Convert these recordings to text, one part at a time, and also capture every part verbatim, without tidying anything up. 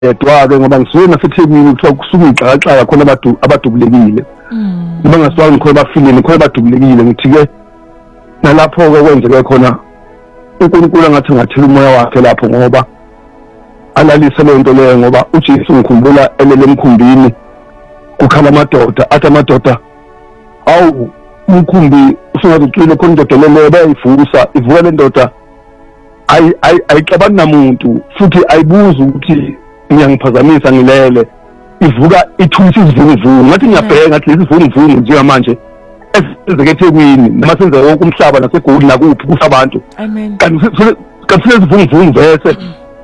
edwa-ke ngoba ngisuke naseThekwini kuthiwa kusuke ixakaxaka khona abantu abadubulekile noma ngasiwa ngikhona bafilini khona abadubulekile ngithi-ke nalapho-ke kwenzeke khona uNkulunkulu angathi ngathela umoya wakhe lapho ngoba alalise leyo nto leyo ngoba uJesu ngikhumbula elele emkhumbini kukhala amadoda athi amadoda awu umkhumbi usungathi ucwile khona indoda leleyo bayayivusa ivuka le ndoda ayixabani namuntu futhi ayibuza ukuthi ngiyangiphazamisa ngilele ivuka ithulisa isivunguvungu ngathi ngiyabheka ngathi lesi sivunguvungu njengamanje esenzeke eThekwini noma senzeke wonke umhlaba naseGoli nakuphi kusabantu kanti kanti sivunguvungu vese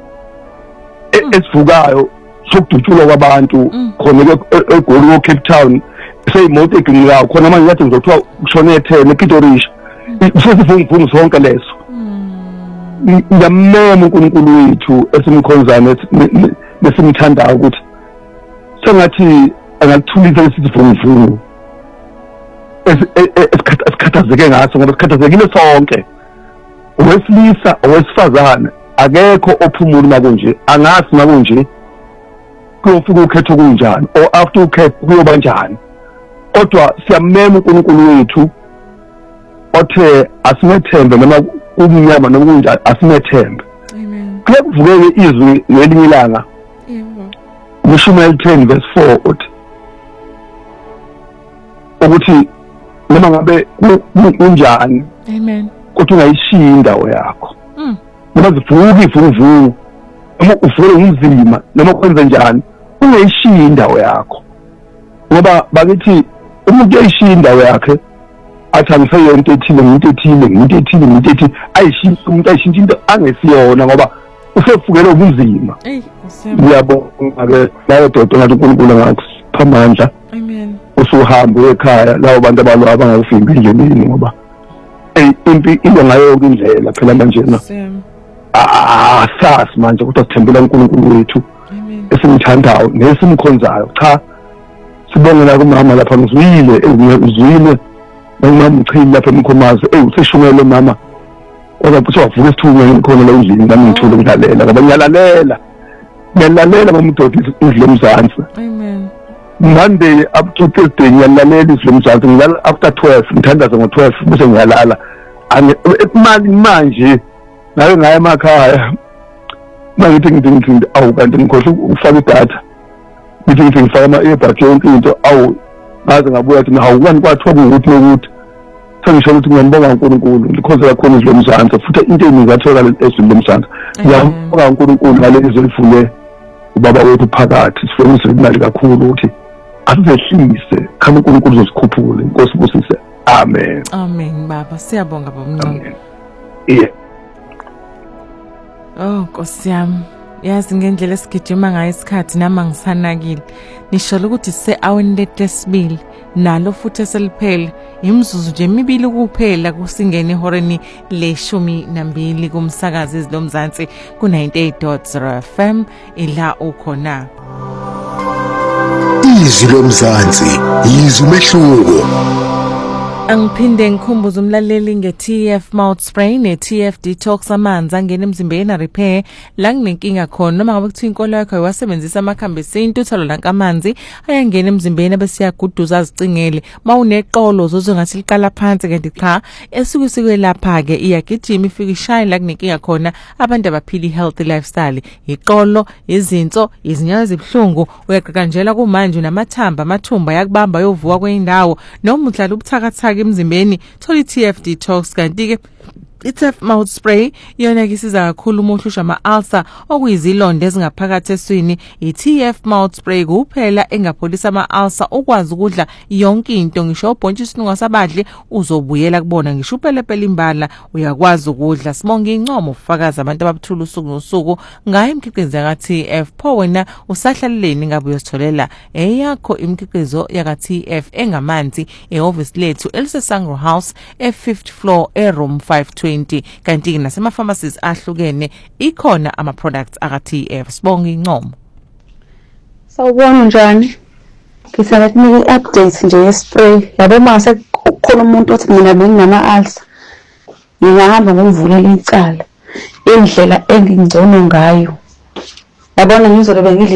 esivukayo sokudutshulwa kwabantu khona eGoli ko Cape Town seyimoto eginqikayo khona manje ngathi ngizothiwa kushone ethene ePitorisha sesivunguvungu sonke leso ngiyamema uNkulunkulu wethu esimkhonzana nesimthandayo ukuthi sengathi angakuthulisa lesivunguvungu esikhathazeke ngaso ngoba sikhathazekile sonke owesilisa owesifazane akekho ophumula makunje angazi makunje kuyofika ukhetho kunjani or after ukhetho kuyoba njani kodwa siyamema uNkulunkulu wethu othe asimethembe noma umnyama noma kunjani asimethembe amen kuye kuvukeke izwi ngelinye ilanga Mishumel ten verse four uthi ukuthi noma ngabe kunjani amen kodwa ungayishiya indawo yakho mm noma zivuka ivunguvungu noma uvule umzima noma kwenze njani ungayishiya indawo yakho ngoba bakithi umuntu uyishiya indawo yakhe athi angiseyona into ethile into ethile into ethile into ethile ayishintsha umuntu ayishintsha into angesiyona ngoba usefukele ubunzima eh ngiyabonga-ke layo dodo ngathi uNkulunkulu angakupha amandla amen usuhamba ekhaya labo bantu abalwa abangafiki endleleni ngoba eh impi into ngayo indlela phela manje na ah sas manje kodwa sithembela uNkulunkulu wethu esimthandayo nesimkhonzayo cha sibongela kumama lapha ngizwile uzwile noma mchini lapha emkhomazi eh useshumele mama kodwa futhi wavuka isithunywa khona la endlini nami ngithule ukulalela ngoba ngiyalalela ngiyalalela ngomdodo izwi lomzansi amen Monday up to Thursday ngiyalalela izwi lomzansi ngilala after twelve ngithandaza ngo twelve bese ngiyalala imali manje nayo ngaya emakhaya mangithi ngithi ngithi awu kanti ngikhohle ukufaka idatha ngithi ngithi ngifaka ama-earbud yonke into awu ngaze ngabuya ukuthi hawukani kwathiwa kuwukuthi nokuthi sengisho ukuthi ngiyambonga uNkulunkulu likhonze kakhulu izwi lomzansi futhi into eningi atholakala ezwini lomzansi ngiyambonga uNkulunkulu ngale izwi elifule ubaba wethu phakathi sifuna izwi elimali kakhulu ukuthi asizehlise khama uNkulunkulu uzosikhuphula inkosi busise amen amen baba siyabonga babamncane yeah oh Nkosi yami yazi ngendlela esigijima ngayo isikhathi nama ngisanakile nisho ukuthi se-aweni letesibili nalo futhi eseliphele imzuzu nje emibili kuphela kusingene ihoreni leshumi nambili kumsakazi izilomzansi ku ninety-eight point zero F M ila ukhona izwi lomzansi izwi mehluko. Angiphinde ngikhumbuza umlaleli nge-T F mouth spray ne-T F detox amanzi angena emzimbeni a repair la nginenkinga khona noma ngabe kuthiwa inkolo yakho wasebenzisa amakhambi esintu uthalo lankamanzi ayangena emzimbeni abesiyaguduza azicingele mawuneqolo uzozo ngathi liqala phansi kanti cha esukusikwe lapha ke iyagijima ifika ishine la kunenkinga khona abantu abaphila healthy lifestyle iqolo izinso izinyawo ezibhlungu uyaqhaqanjela kumanje namathamba amathumba yakubamba yovuka kweindawo noma udlala ubuthakathaka emzimbeni thola i-T F detox kanti ke i-T F mouth spray yona kisiza kakhulu uma uhlusha ama-ulcer okuyizilonda ezingaphakathi eswini i-T F mouth spray kuphela engapholisa ama-ulcer ukwazi ukudla yonke into ngisho ubhontshisi isinungo sabadle uzobuyela kubona ngisho uphelepele imbala uyakwazi ukudla sibonga incomo ufakaza abantu ababuthula usuku nosuku ngayo imikhiqizo yaka-T F pho wena usahlaleleni ngabe uyositholela eyakho imikhiqizo yaka-T F engamanzi ehhovisi lethu elisesangro house e-fifth floor e-room five twenty kanti nasema pharmacies ahlukene ikhona ama products aka-T F sibonga incomo. Sawubona njani? Ngisaba kunika i-update nje ye-spray yabo mase khona umuntu othi mina benginama ulcer ngingahamba ngomvulela icala indlela engingcono ngayo yabona ngizolo bengidla